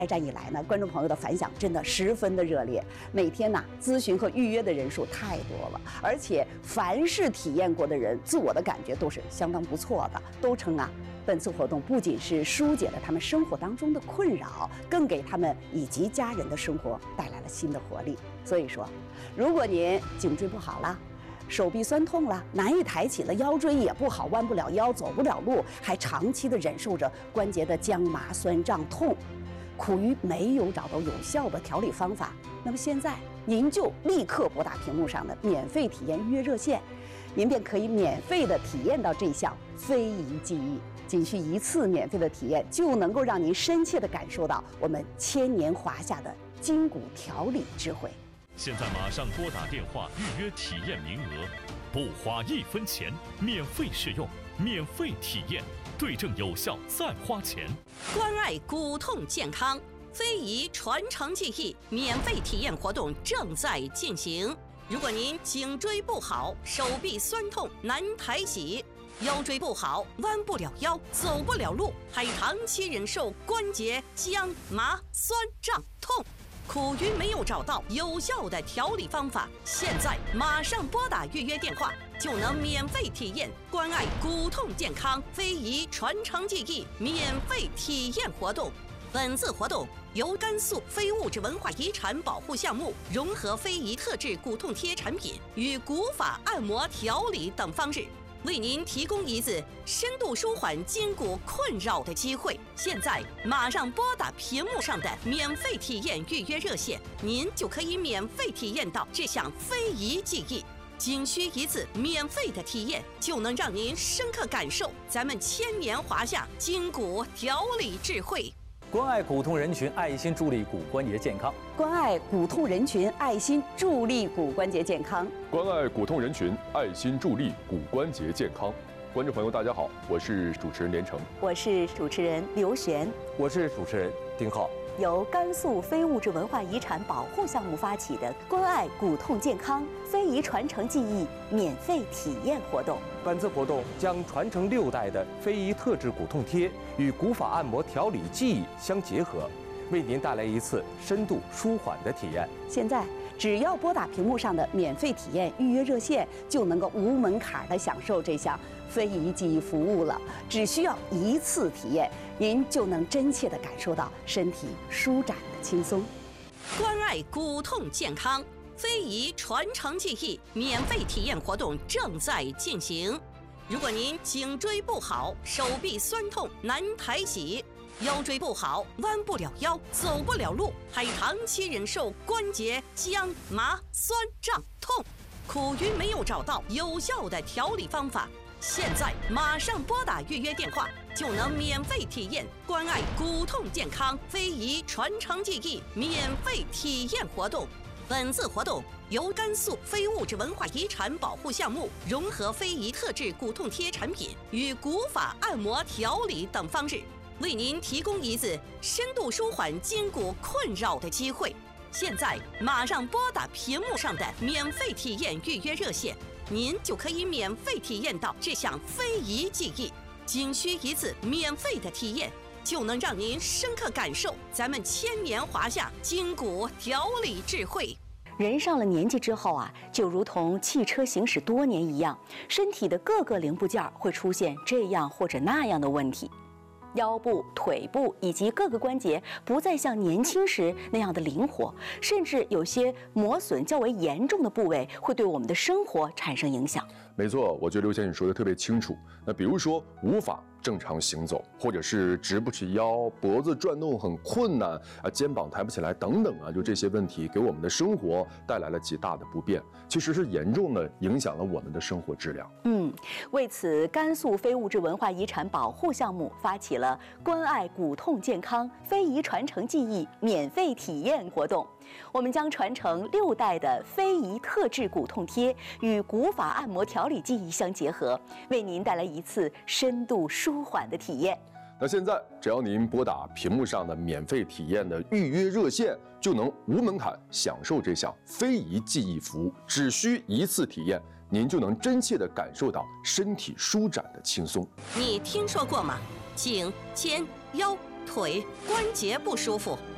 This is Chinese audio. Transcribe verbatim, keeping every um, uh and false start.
开战以来呢，观众朋友的反响真的十分的热烈，每天呢咨询和预约的人数太多了，而且凡是体验过的人，自我的感觉都是相当不错的，都称啊，本次活动不仅是疏解了他们生活当中的困扰，更给他们以及家人的生活带来了新的活力。所以说，如果您颈椎不好了，手臂酸痛了，难以抬起了，腰椎也不好，弯不了腰，走不了路，还长期的忍受着关节的僵麻、酸胀、痛，苦于没有找到有效的调理方法，那么现在您就立刻拨打屏幕上的免费体验预约热线，您便可以免费的体验到这项非遗技艺。仅需一次免费的体验，就能够让您深切地感受到我们千年华夏的筋骨调理智慧。 现在马上拨打电话预约体验名额，不花一分钱，免费试用，免费体验，对症有效再花钱。 关爱骨痛健康，非遗传承技艺免费体验活动正在进行。如果您颈椎不好，手臂酸痛难抬起，腰椎不好，弯不了腰，走不了路，还长期忍受关节僵麻、酸胀、痛，苦于没有找到有效的调理方法，现在马上拨打预约电话，就能免费体验关爱骨痛健康非遗传承技艺免费体验活动。本次活动由甘肃非物质文化遗产保护项目融合非遗特制骨痛贴产品与古法按摩调理等方式，为您提供一次深度舒缓筋骨困扰的机会。现在马上拨打屏幕上的免费体验预约热线，您就可以免费体验到这项非遗技艺。仅需一次免费的体验，就能让您深刻感受咱们千年华夏筋骨调理智慧。 关爱骨痛人群，爱心助力骨关节健康。 关爱骨痛人群，爱心助力骨关节健康。 关爱骨痛人群，爱心助力骨关节健康。观众朋友，大家好，我是主持人连成， 我是主持人刘璇， 我是主持人丁浩。 由甘肃非物质文化遗产保护项目发起的关爱骨痛健康非遗传承技艺免费体验活动。 本次活动将传承六代的非遗特制骨痛贴与古法按摩调理技艺相结合，为您带来一次深度舒缓的体验。 现在只要拨打屏幕上的免费体验预约热线，就能够无门槛地享受这项非遗技艺服务了。只需要一次体验，您就能真切地感受到身体舒展的轻松。 关爱骨痛健康非遗传承技艺免费体验活动正在进行。如果您颈椎不好，手臂酸痛难抬起，腰椎不好，弯不了腰，走不了路，还长期忍受关节僵麻、酸胀、痛，苦于没有找到有效的调理方法，现在马上拨打预约电话，就能免费体验关爱骨痛健康非遗传承技艺免费体验活动。本次活动由甘肃非物质文化遗产保护项目融合非遗特制骨痛贴产品与古法按摩调理等方式，为您提供一次深度舒缓筋骨困扰的机会。现在马上拨打屏幕上的免费体验预约热线，您就可以免费体验到这项非遗技艺。仅需一次免费的体验，就能让您深刻感受咱们千年华夏筋骨调理智慧。 人上了年纪之后啊，就如同汽车行驶多年一样，身体的各个零部件会出现这样或者那样的问题。腰部、腿部以及各个关节不再像年轻时那样的灵活，甚至有些磨损较为严重的部位会对我们的生活产生影响。 没错，我觉得刘先生说的特别清楚。那比如说无法正常行走，或者是直不起腰，脖子转动很困难啊，肩膀抬不起来等等啊，就这些问题给我们的生活带来了极大的不便，其实是严重的影响了我们的生活质量。 嗯，为此，甘肃非物质文化遗产保护项目发起了关爱骨痛健康非遗传承技艺免费体验活动。我们将传承六代的非遗特制骨痛贴与古法按摩调理技艺相结合，为您带来一次深度舒缓的体验。 那现在只要您拨打屏幕上的免费体验的预约热线，就能无门槛享受这项非遗技艺服务。只需一次体验，您就能真切地感受到身体舒展的轻松。 你听说过吗？颈、肩、腰、腿关节不舒服，